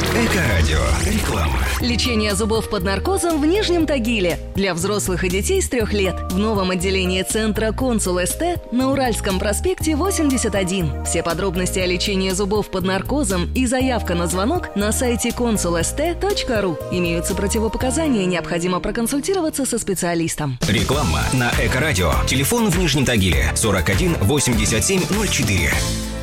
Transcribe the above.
Эко-радио. Реклама. Лечение зубов под наркозом в Нижнем Тагиле. Для взрослых и детей с 3 лет. В новом отделении центра «Консул СТ» на Уральском проспекте 81. Все подробности о лечении зубов под наркозом и заявка на звонок на сайте consulst.ru. Имеются противопоказания, необходимо проконсультироваться со специалистом. Реклама на Эко-радио. Телефон в Нижнем Тагиле 41 87 04.